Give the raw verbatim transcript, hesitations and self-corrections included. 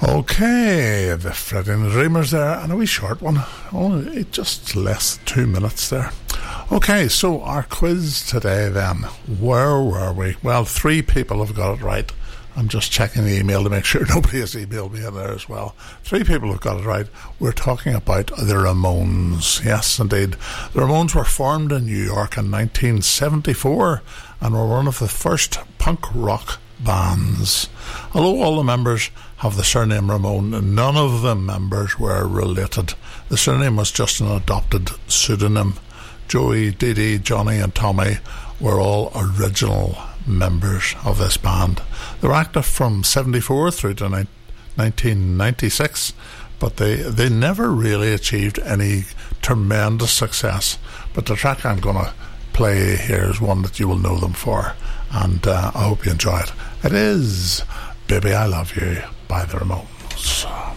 Okay, the Freddie and the Dreamers there, and a wee short one, only just less than two minutes there. Okay, so our quiz today then, where were we? Well, three people have got it right. I'm just checking the email to make sure nobody has emailed me in there as well. Three people have got it right. We're talking about the Ramones. Yes, indeed. The Ramones were formed in New York in nineteen seventy-four and were one of the first punk rock bands. Although all the members have the surname Ramone, none of the members were related. The surname was just an adopted pseudonym. Joey, Dee Dee, Johnny and Tommy were all original members of this band. They were active from seventy-four through to ni- nineteen ninety-six, but they, they never really achieved any tremendous success. But the track I'm going to play here is one that you will know them for, and uh, I hope you enjoy it. It is Baby I Love You by the Ramones.